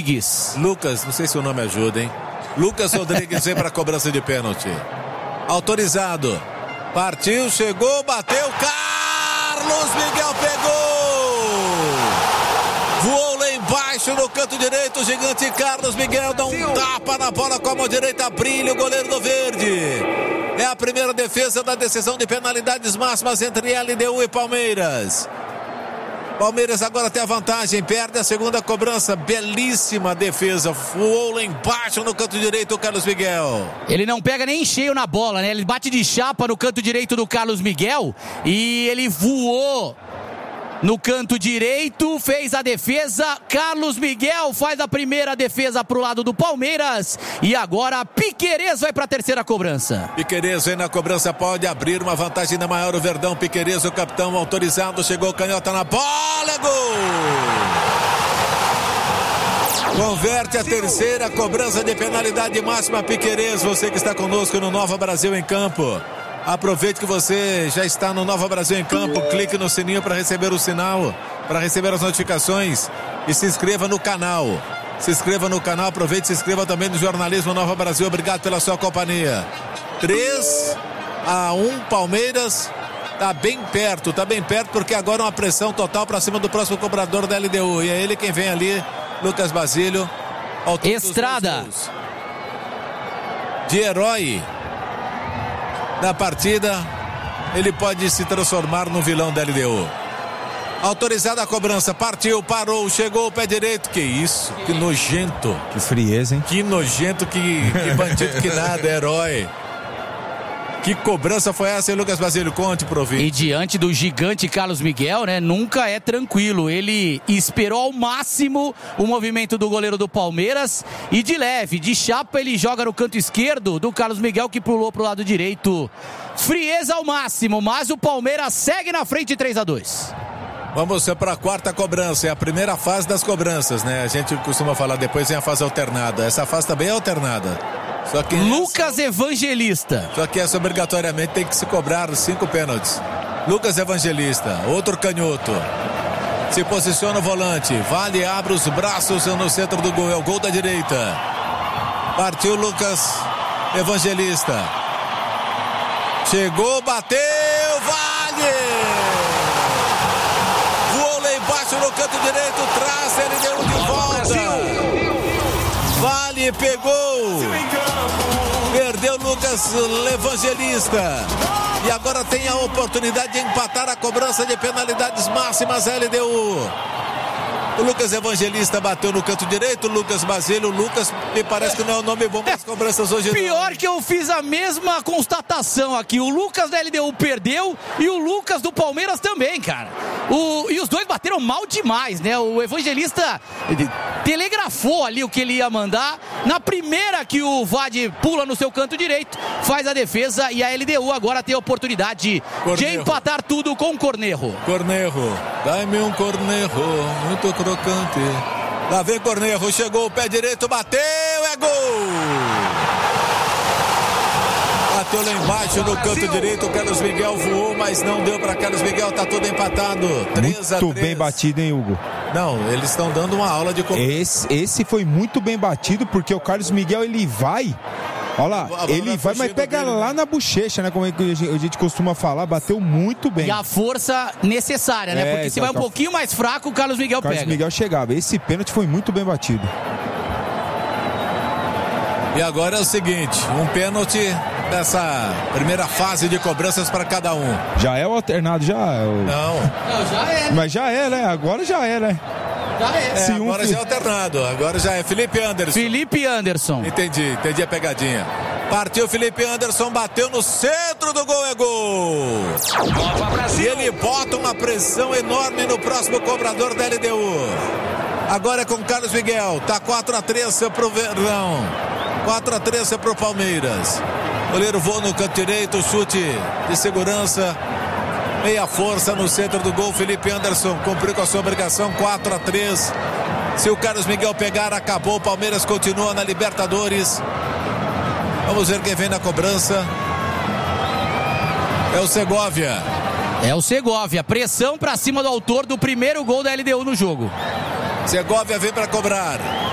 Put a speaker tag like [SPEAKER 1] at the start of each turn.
[SPEAKER 1] Rodrigues.
[SPEAKER 2] Lucas, não sei se o nome ajuda, hein? Lucas Rodrigues vem para a cobrança de pênalti. Autorizado. Partiu, chegou, bateu. Carlos Miguel pegou. Voou lá embaixo no canto direito. O gigante Carlos Miguel dá um tapa na bola com a mão direita. Brilha o goleiro do Verde. É a primeira defesa da decisão de penalidades máximas entre LDU e Palmeiras. Palmeiras agora tem a vantagem, perde a segunda cobrança, belíssima defesa, voou lá embaixo no canto direito o Carlos Miguel.
[SPEAKER 1] Ele não pega nem cheio na bola, né? Ele bate de chapa no canto direito do Carlos Miguel e ele voou no canto direito, fez a defesa. Carlos Miguel faz a primeira defesa pro lado do Palmeiras e agora Piquerez vai para a terceira cobrança.
[SPEAKER 2] Piquerez vem na cobrança, pode abrir uma vantagem ainda maior. O Verdão, Piquerez, o capitão autorizado, chegou, canhota na bola, gol! Converte a terceira cobrança de penalidade máxima. Piquerez, você que está conosco no Nova Brasil em Campo. Aproveite que você já está no Nova Brasil em Campo, clique no sininho para receber o sinal, para receber as notificações e se inscreva no canal. Se inscreva no canal, aproveite e se inscreva também no Jornalismo Nova Brasil. Obrigado pela sua companhia. 3-1 Palmeiras, tá bem perto porque agora uma pressão total para cima do próximo cobrador da LDU. E é ele quem vem ali, Lucas Basílio.
[SPEAKER 1] Estrada.
[SPEAKER 2] De herói da partida, ele pode se transformar no vilão da LDU. Autorizada a cobrança, partiu, parou, chegou o pé direito. Que isso, que nojento.
[SPEAKER 3] Que frieza, hein?
[SPEAKER 2] Que nojento, que bandido que nada, herói. Que cobrança foi essa, hein, Lucas Basílio? Conte pro ouvinte.
[SPEAKER 1] E diante do gigante Carlos Miguel, né, nunca é tranquilo. Ele esperou ao máximo o movimento do goleiro do Palmeiras e de leve, de chapa, ele joga no canto esquerdo do Carlos Miguel, que pulou pro lado direito. Frieza ao máximo, mas o Palmeiras segue na frente 3-2.
[SPEAKER 2] Vamos para a quarta cobrança, é a primeira fase das cobranças, né? A gente costuma falar depois vem a fase alternada. Essa fase também é alternada. Só que
[SPEAKER 1] Lucas Evangelista.
[SPEAKER 2] Só que essa obrigatoriamente tem que se cobrar 5 pênaltis. Lucas Evangelista, outro canhoto. Se posiciona o volante. Vale, abre os braços no centro do gol. É o gol da direita. Partiu Lucas Evangelista. Chegou, bateu, Vale! Voou lá embaixo no canto direito, traz, ele deu de volta. Vale, pegou. Perdeu Lucas Evangelista. E agora tem a oportunidade de empatar a cobrança de penalidades máximas LDU. O Lucas Evangelista bateu no canto direito, o Lucas Basílio. O Lucas me parece que não é um nome bom para as cobranças hoje.
[SPEAKER 1] Pior que eu fiz a mesma constatação aqui. O Lucas da LDU perdeu e o Lucas do Palmeiras também, cara. E os dois bateram mal demais, né? O Evangelista telegrafou ali o que ele ia mandar. Na primeira que o Vade pula no seu canto direito, faz a defesa e a LDU agora tem a oportunidade de empatar tudo com o Cornejo.
[SPEAKER 2] Cornejo, dá-me um Cornejo, muito crocante. Lá vem Cornejo, chegou o pé direito, bateu, é gol! Bateu lá embaixo no canto direito, o Carlos Miguel voou, mas não deu para Carlos Miguel, tá tudo empatado. 3-3.
[SPEAKER 3] Muito bem batido, hein, Hugo?
[SPEAKER 2] Não, eles estão dando uma aula de...
[SPEAKER 3] Esse foi muito bem batido, porque o Carlos Miguel, ele vai... Olha lá, ele vai, mas pega dele, lá na bochecha, né? Como é que a gente costuma falar, bateu muito bem.
[SPEAKER 1] E a força necessária, né? Porque se vai um pouquinho mais fraco, o Carlos Miguel pega. O
[SPEAKER 3] Carlos Miguel chegava. Esse pênalti foi muito bem batido.
[SPEAKER 2] E agora é o seguinte, um pênalti dessa primeira fase de cobranças para cada um.
[SPEAKER 3] Já é o alternado, já?
[SPEAKER 2] Não,
[SPEAKER 1] já é.
[SPEAKER 3] Mas já é, né? Agora já é, né?
[SPEAKER 2] Agora já é alternado. Agora já é Felipe Anderson.
[SPEAKER 1] Felipe Anderson.
[SPEAKER 2] Entendi a pegadinha. Partiu Felipe Anderson, bateu no centro do gol, é gol. E ele bota uma pressão enorme no próximo cobrador da LDU. Agora é com Carlos Miguel. Tá 4-3 pro Verdão. 4-3 pro Palmeiras. Goleiro voa no canto direito, chute de segurança. Meia força no centro do gol. Felipe Anderson cumpriu com a sua obrigação. 4-3. Se o Carlos Miguel pegar, acabou. O Palmeiras continua na Libertadores. Vamos ver quem vem na cobrança. É o Segovia.
[SPEAKER 1] É o Segovia. Pressão pra cima do autor do primeiro gol da LDU no jogo.
[SPEAKER 2] Segovia vem para cobrar.